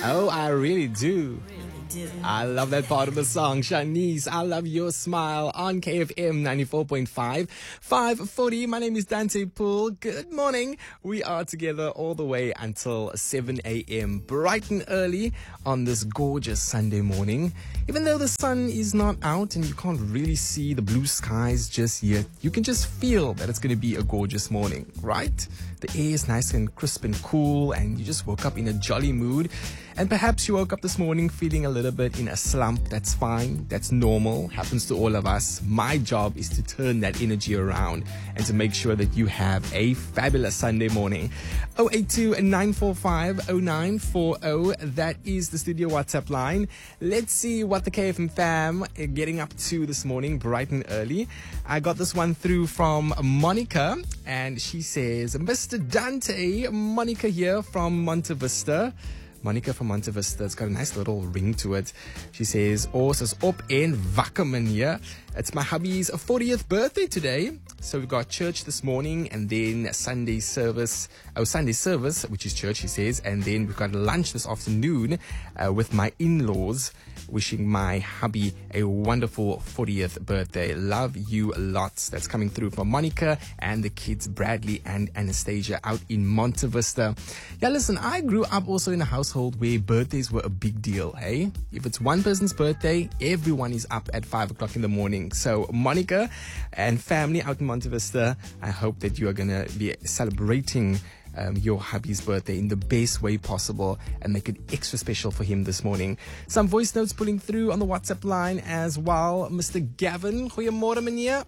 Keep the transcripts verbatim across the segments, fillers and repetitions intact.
Oh, I really do. Do. I love that part of the song. Shanice, I love your smile on K F M ninety-four point five. five forty, my name is Dante Poole. Good morning. We are together all the way until seven a.m. bright and early on this gorgeous Sunday morning. Even though the sun is not out and you can't really see the blue skies just yet, you can just feel that it's going to be a gorgeous morning, right? The air is nice and crisp and cool, and you just woke up in a jolly mood. And perhaps you woke up this morning feeling a little bit in a slump. That's fine. That's normal. Happens to all of us. My job is to turn that energy around and to make sure that you have a fabulous Sunday morning. oh eight two, nine four five, oh nine four oh. That is the studio WhatsApp line. Let's see what the K F M fam are getting up to this morning, bright and early. I got this one through from Monica, and she says, Mister Dante, Monica here from Monte Vista. Monica from Monte Vista. It's got a nice little ring to it. She says, Ons is op en wakker meneer. It's my hubby's fortieth birthday today. So we've got church this morning and then Sunday service. Oh, Sunday service, which is church, she says. And then we've got lunch this afternoon uh, with my in-laws. Wishing my hubby a wonderful fortieth birthday. Love you lots. That's coming through from Monica and the kids, Bradley and Anastasia, out in Monte Vista. Yeah, listen, I grew up also in a household where birthdays were a big deal, hey? If it's one person's birthday, everyone is up at five o'clock in the morning. So, Monica and family out in Monte Vista, I hope that you are going to be celebrating Um, your hubby's birthday in the best way possible and make it extra special for him this morning. Some voice notes pulling through on the WhatsApp line as well. Mister Gavin, goeiemorgen meneer.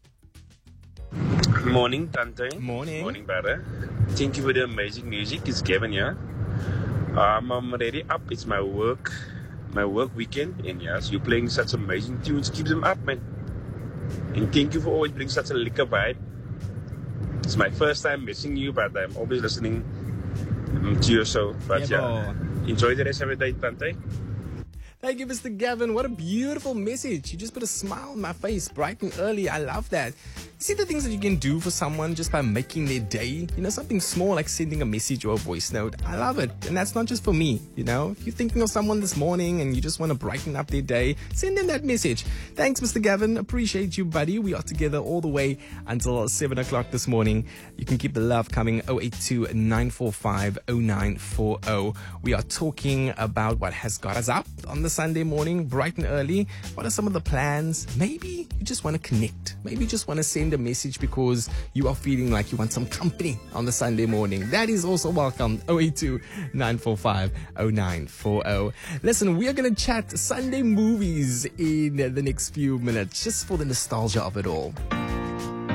Morning, Dante. Morning. Morning, brother. Thank you for the amazing music. It's Gavin here. Um, I'm already up. It's my work, my work weekend. And yes, you're playing such amazing tunes. Keep them up, man. And thank you for always bringing such a liquor vibe. It's my first time missing you, but I'm always listening um, to your show. But yeah, yeah, enjoy the rest of the day, Dante. Thank you, Mister Gavin. What a beautiful message. You just put a smile on my face bright and early. I love that. See the things that you can do for someone just by making their day? You know, something small like sending a message or a voice note. I love it. And that's not just for me, you know. If you're thinking of someone this morning and you just want to brighten up their day, send them that message. Thanks, Mister Gavin. Appreciate you, buddy. We are together all the way until seven o'clock this morning. You can keep the love coming. oh eight two, nine four five, oh nine four oh. We are talking about what has got us up on the Sunday morning, bright and early. What are some of the plans? Maybe you just want to connect. Maybe you just want to send a message because you are feeling like you want some company on the Sunday morning. That is also welcome. oh eight two, nine four five, oh nine four oh. Listen, we are going to chat Sunday movies in the next few minutes just for the nostalgia of it all.